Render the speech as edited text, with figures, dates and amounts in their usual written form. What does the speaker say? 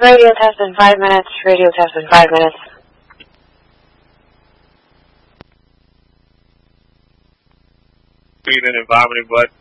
Radio test in 5 minutes. Radio test in 5 minutes. Breathing and vomiting blood.